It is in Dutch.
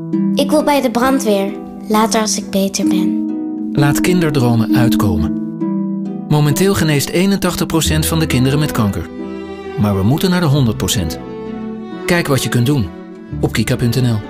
Ik wil bij de brandweer, later als ik beter ben. Laat kinderdromen uitkomen. Momenteel geneest 81% van de kinderen met kanker. Maar we moeten naar de 100%. Kijk wat je kunt doen op kika.nl.